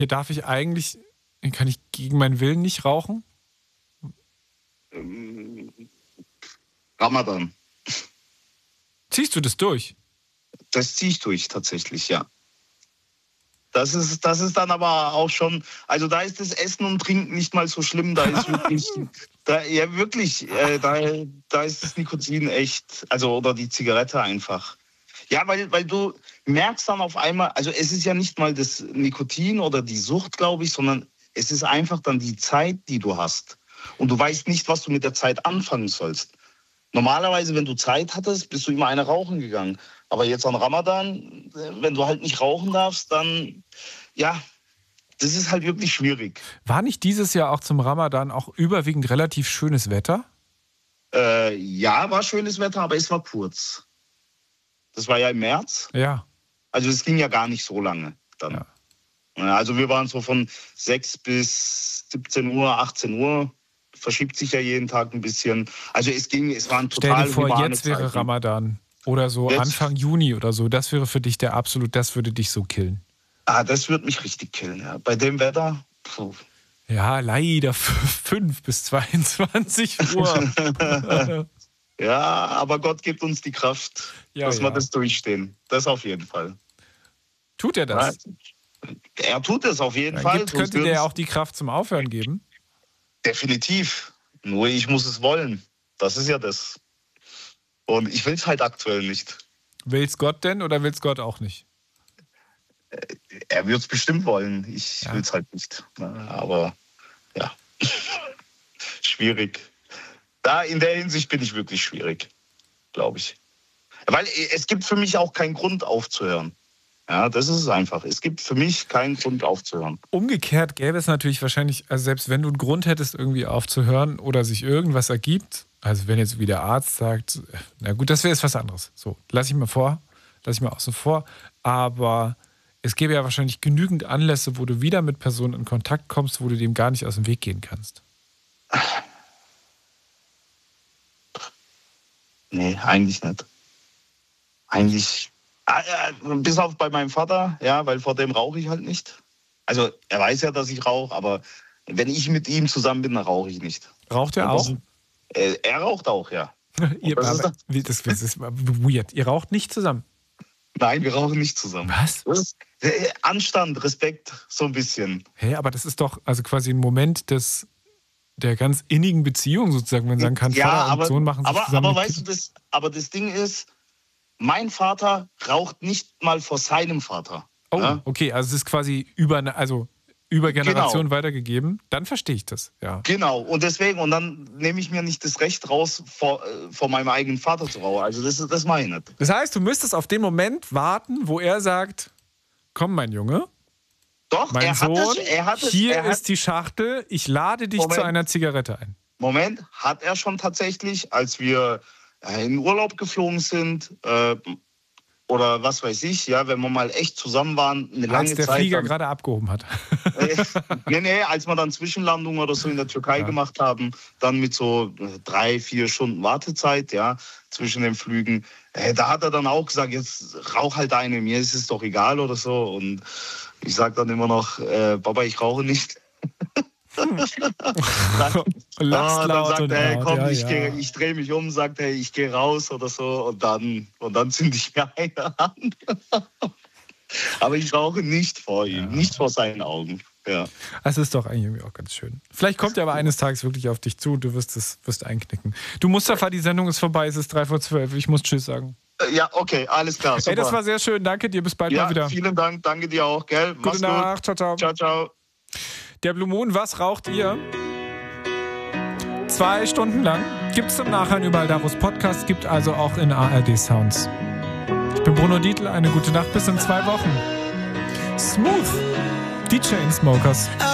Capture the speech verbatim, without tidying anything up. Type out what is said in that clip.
Hier darf ich eigentlich, kann ich gegen meinen Willen nicht rauchen? Ähm, Ramadan. Ziehst du das durch? Das ziehe ich durch, tatsächlich, ja. Das ist, das ist dann aber auch schon, also da ist das Essen und Trinken nicht mal so schlimm, da ist wirklich, da, ja wirklich, äh, da, da ist das Nikotin echt, also oder die Zigarette einfach. Ja, weil, weil du merkst dann auf einmal, also es ist ja nicht mal das Nikotin oder die Sucht, glaube ich, sondern es ist einfach dann die Zeit, die du hast. Und du weißt nicht, was du mit der Zeit anfangen sollst. Normalerweise, wenn du Zeit hattest, bist du immer eine rauchen gegangen. Aber jetzt an Ramadan, wenn du halt nicht rauchen darfst, dann, ja, das ist halt wirklich schwierig. War nicht dieses Jahr auch zum Ramadan auch überwiegend relativ schönes Wetter? Äh, ja, war schönes Wetter, aber es war kurz. Das war ja im März. Ja. Also es ging ja gar nicht so lange dann. Ja. Also wir waren so von sechs bis siebzehn Uhr, achtzehn Uhr. Verschiebt sich ja jeden Tag ein bisschen. Also es ging, es waren total Stell dir vor, humane jetzt wäre Zeiten. Ramadan oder so Jetzt? Anfang Juni oder so. Das wäre für dich der absolut, das würde dich so killen. Ah, das würde mich richtig killen, ja. Bei dem Wetter, puh. Ja, leider fünf bis zweiundzwanzig Uhr. Ja, aber Gott gibt uns die Kraft, Ja, dass ja. wir das durchstehen. Das auf jeden Fall. Tut er das? Ja, er tut es auf jeden Dann Fall. gibt, sonst könnte der würden's- ja auch die Kraft zum Aufhören geben. Definitiv. Nur ich muss es wollen. Das ist ja das. Und ich will es halt aktuell nicht. Will's Gott denn oder will's Gott auch nicht? Er wird es bestimmt wollen. Ich Ja. will es halt nicht. Aber ja, schwierig. Da in der Hinsicht bin ich wirklich schwierig, glaube ich. Weil es gibt für mich auch keinen Grund aufzuhören. Ja, das ist es einfach. Es gibt für mich keinen Grund aufzuhören. Umgekehrt gäbe es natürlich wahrscheinlich, also selbst wenn du einen Grund hättest, irgendwie aufzuhören oder sich irgendwas ergibt, also wenn jetzt wie der Arzt sagt, na gut, das wäre jetzt was anderes. So, lass ich mal vor, lass ich mal außen vor. Aber es gäbe ja wahrscheinlich genügend Anlässe, wo du wieder mit Personen in Kontakt kommst, wo du dem gar nicht aus dem Weg gehen kannst. Nee, eigentlich nicht. Eigentlich, äh, bis auf bei meinem Vater, ja, weil vor dem rauche ich halt nicht. Also er weiß ja, dass ich rauche, aber wenn ich mit ihm zusammen bin, dann rauche ich nicht. Raucht er Und das auch? ist- Äh, er raucht auch, ja. Ihr, das ist aber, wie, das, das ist weird. Ihr raucht nicht zusammen. Nein, wir rauchen nicht zusammen. Was? Das ist, äh, Anstand, Respekt, so ein bisschen. Hä, aber das ist doch also quasi ein Moment des, der ganz innigen Beziehung sozusagen, wenn man sagen kann, Ja, Vater und aber, Sohn machen sich aber, zusammen. aber die weißt du, Kinder. das, aber das Ding ist, mein Vater raucht nicht mal vor seinem Vater. Oh, Ja? okay, also es ist quasi über, eine- also über Generationen Genau. weitergegeben. Dann verstehe ich das, ja. Genau, und deswegen, und dann nehme ich mir nicht das Recht raus, vor, äh, vor meinem eigenen Vater zu rauchen. Also das, das mache ich nicht. Das heißt, du müsstest auf den Moment warten, wo er sagt, komm mein Junge, Doch, mein er Sohn, hat es, er hat es, hier er hat, ist die Schachtel, ich lade dich Moment. zu einer Zigarette ein. Moment, hat er schon tatsächlich, als wir äh, in Urlaub geflogen sind, äh, oder was weiß ich, ja, wenn wir mal echt zusammen waren, eine lange Als der Zeit. Flieger dann- gerade abgehoben hat. nee, nee, als wir dann Zwischenlandungen oder so in der Türkei Ja. gemacht haben, dann mit so drei, vier Stunden Wartezeit, ja, zwischen den Flügen, äh, da hat er dann auch gesagt, jetzt rauch halt eine, mir ist es doch egal oder so. Und ich sage dann immer noch, äh, Papa, ich rauche nicht. dann, Lachst ah, dann laut sagt und er, hey, laut, komm, ja, ich, ja. geh, ich drehe mich um, sagt er, ich gehe raus oder so und dann, und dann zünde ich mir eine an. Aber ich rauche nicht vor ihm, Ja. nicht vor seinen Augen. Ja. Das ist doch eigentlich irgendwie auch ganz schön. Vielleicht kommt er aber eines Tages wirklich auf dich zu und du wirst es wirst einknicken. Du, Mustafa, die Sendung ist vorbei, es ist drei vor zwölf. Ich muss Tschüss sagen. Äh, Ja, okay, alles klar. Super. Ey, das war sehr schön. Danke dir. Bis bald ja, mal wieder. vielen Dank, danke dir auch, gell? Gute Mach's Nacht. Ciao, ciao. gut. Ciao, ciao. Der Blue Moon, was raucht ihr? Zwei Stunden lang. Gibt's zum Nachhören überall da, wo es Podcasts gibt, also auch in A R D Sounds. Ich bin Bruno Dietl. Eine gute Nacht bis in zwei Wochen. Smooth. Die Chainsmokers.